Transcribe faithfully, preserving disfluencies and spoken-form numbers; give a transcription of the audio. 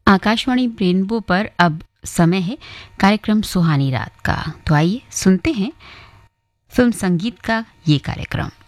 Akashvani rainbow पर अब समय है कार्यक्रम सुहानी रात का। तो आइए सुनते हैं फिल्म संगीत का ये कार्यक्रम।